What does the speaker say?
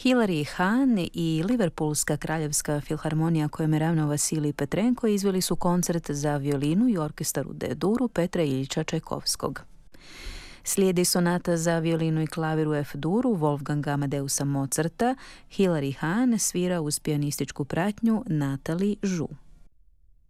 Hilary Hahn i Liverpoolska kraljevska filharmonija kojom je ravnao Vasilij Petrenko izveli su koncert za violinu i orkestar u D-duru Petra Iljiča Čajkovskog. Slijedi sonata za violinu i klavir u F-duru Wolfganga Amadeusa Mozarta. Hilary Hahn svira uz pijanističku pratnju Nathalie Joux.